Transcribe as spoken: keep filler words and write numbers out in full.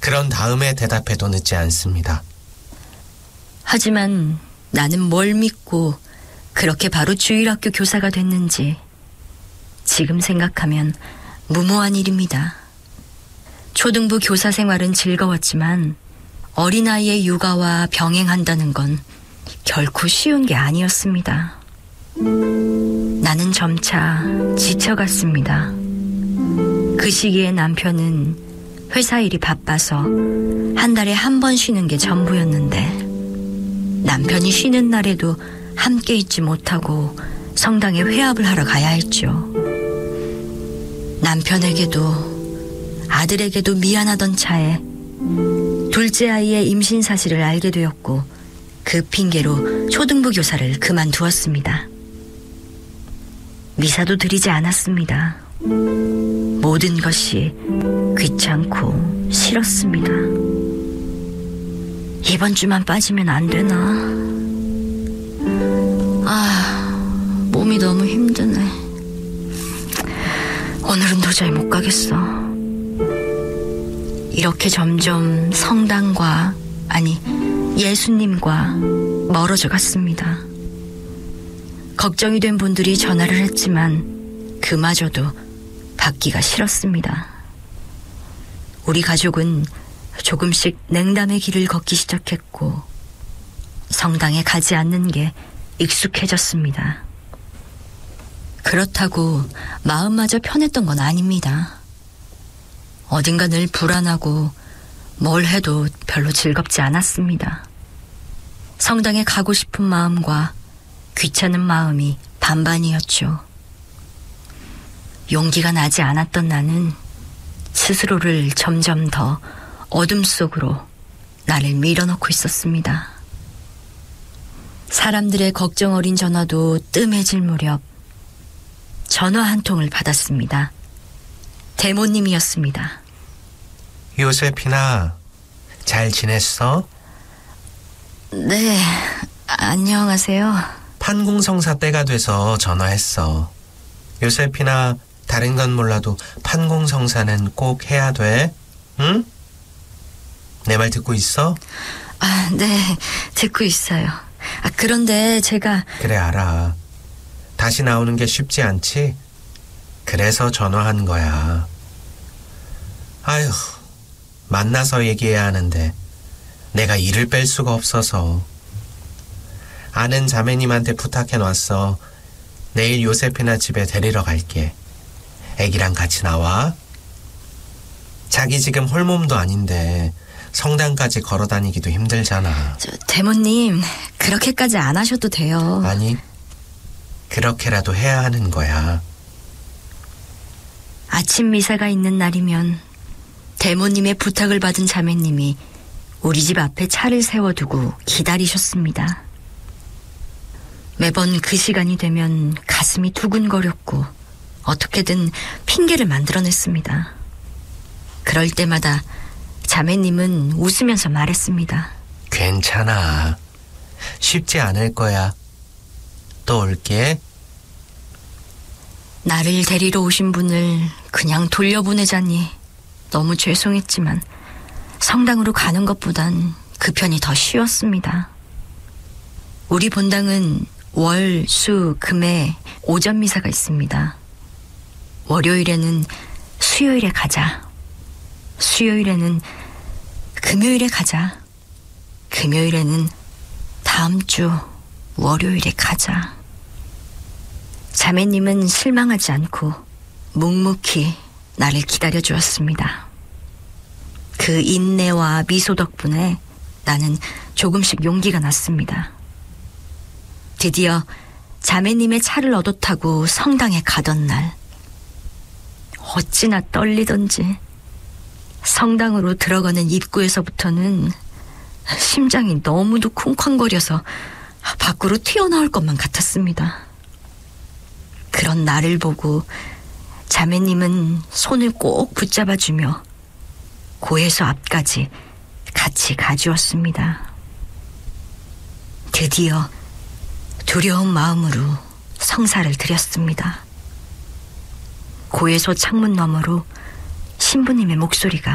그런 다음에 대답해도 늦지 않습니다. 하지만 나는 뭘 믿고 그렇게 바로 주일학교 교사가 됐는지 지금 생각하면 무모한 일입니다. 초등부 교사 생활은 즐거웠지만 어린아이의 육아와 병행한다는 건 결코 쉬운 게 아니었습니다. 나는 점차 지쳐갔습니다. 그 시기에 남편은 회사 일이 바빠서 한 달에 한 번 쉬는 게 전부였는데 남편이 쉬는 날에도 함께 있지 못하고 성당에 회합을 하러 가야 했죠. 남편에게도 아들에게도 미안하던 차에 둘째 아이의 임신 사실을 알게 되었고 그 핑계로 초등부 교사를 그만두었습니다. 미사도 드리지 않았습니다. 모든 것이 귀찮고 싫었습니다. 이번 주만 빠지면 안 되나? 아, 몸이 너무 힘드네. 오늘은 도저히 못 가겠어. 이렇게 점점 성당과, 아니, 예수님과 멀어져 갔습니다. 걱정이 된 분들이 전화를 했지만 그마저도 받기가 싫었습니다. 우리 가족은 조금씩 냉담의 길을 걷기 시작했고 성당에 가지 않는 게 익숙해졌습니다. 그렇다고 마음마저 편했던 건 아닙니다. 어딘가 늘 불안하고 뭘 해도 별로 즐겁지 않았습니다. 성당에 가고 싶은 마음과 귀찮은 마음이 반반이었죠. 용기가 나지 않았던 나는 스스로를 점점 더 어둠 속으로 나를 밀어넣고 있었습니다. 사람들의 걱정 어린 전화도 뜸해질 무렵 전화 한 통을 받았습니다. 대모님이었습니다. 요세피나, 잘 지냈어? 네, 안녕하세요. 판공성사 때가 돼서 전화했어. 요세피나, 다른 건 몰라도 판공성사는 꼭 해야 돼. 응? 내 말 듣고 있어? 아, 네, 듣고 있어요. 아, 그런데 제가... 그래, 알아. 다시 나오는 게 쉽지 않지? 그래서 전화한 거야. 아휴, 만나서 얘기해야 하는데 내가 일을 뺄 수가 없어서. 아는 자매님한테 부탁해놨어. 내일 요세피나 집에 데리러 갈게. 애기랑 같이 나와. 자기 지금 홀몸도 아닌데 성당까지 걸어다니기도 힘들잖아. 저, 대모님, 그렇게까지 안 하셔도 돼요. 아니, 그렇게라도 해야 하는 거야. 아침 미사가 있는 날이면 대모님의 부탁을 받은 자매님이 우리 집 앞에 차를 세워두고 기다리셨습니다. 매번 그 시간이 되면 가슴이 두근거렸고 어떻게든 핑계를 만들어냈습니다. 그럴 때마다 자매님은 웃으면서 말했습니다. 괜찮아. 쉽지 않을 거야. 또 올게. 나를 데리러 오신 분을 그냥 돌려보내자니 너무 죄송했지만 성당으로 가는 것보단 그 편이 더 쉬웠습니다. 우리 본당은 월, 수, 금에 오전 미사가 있습니다. 월요일에는 수요일에 가자. 수요일에는 금요일에 가자. 금요일에는 다음 주 월요일에 가자. 자매님은 실망하지 않고 묵묵히 나를 기다려주었습니다. 그 인내와 미소 덕분에 나는 조금씩 용기가 났습니다. 드디어 자매님의 차를 얻어 타고 성당에 가던 날, 어찌나 떨리던지 성당으로 들어가는 입구에서부터는 심장이 너무도 쿵쾅거려서 밖으로 튀어나올 것만 같았습니다. 그런 나를 보고 자매님은 손을 꼭 붙잡아주며 고해소 앞까지 같이 가주었습니다. 드디어 두려운 마음으로 성사를 드렸습니다. 고해소 창문 너머로 신부님의 목소리가